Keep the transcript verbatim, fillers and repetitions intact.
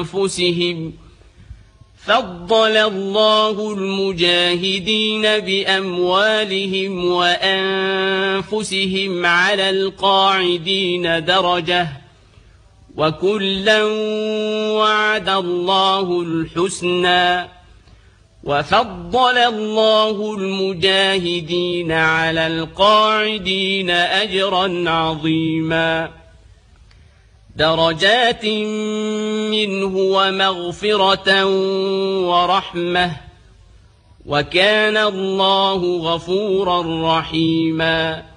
أنفسهم فضل الله المجاهدين بأموالهم وأنفسهم على القاعدين درجة وكلا وعد الله الحسنى وفضل الله المجاهدين على القاعدين أجرا عظيما درجات منه ومغفرة ورحمة وكان الله غفورا رحيما